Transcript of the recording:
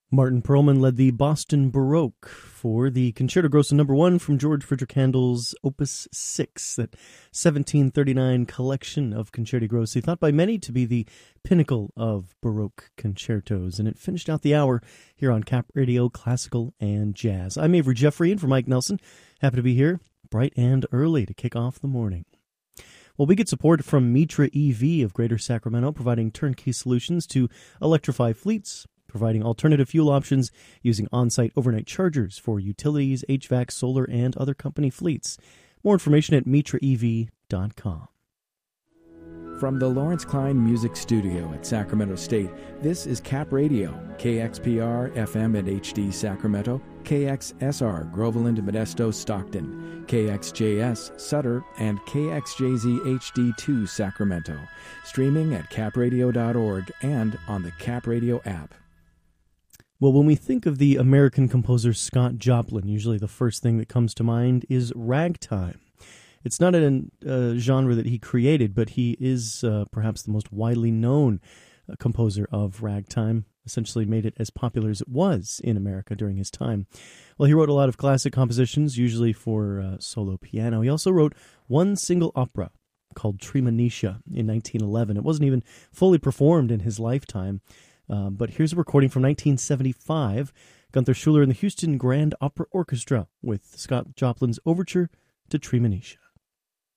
Martin Perlman led the Boston Baroque for the Concerto Grosso No. 1 from George Frideric Handel's Opus 6, that 1739 collection of concerti grossi, thought by many to be the pinnacle of Baroque concertos. And it finished out the hour here on Cap Radio Classical and Jazz. I'm Avery Jeffrey, and for Mike Nelson, happy to be here bright and early to kick off the morning. Well, we get support from Mitra EV of Greater Sacramento, providing turnkey solutions to electrify fleets, providing alternative fuel options using on-site overnight chargers for utilities, HVAC, solar, and other company fleets. More information at mitraev.com. From the Lawrence Klein Music Studio at Sacramento State, this is Cap Radio, KXPR FM and HD Sacramento, KXSR Groveland, Modesto, Stockton, KXJS Sutter, and KXJZ HD2 Sacramento. Streaming at capradio.org and on the Cap Radio app. Well, when we think of the American composer Scott Joplin, usually the first thing that comes to mind is ragtime. It's not a genre that he created, but he is perhaps the most widely known composer of ragtime, essentially made it as popular as it was in America during his time. Well, he wrote a lot of classic compositions, usually for solo piano. He also wrote one single opera called Treemonisha in 1911. It wasn't even fully performed in his lifetime. But here's a recording from 1975, Gunther Schuller and the Houston Grand Opera Orchestra with Scott Joplin's overture to Treemonisha.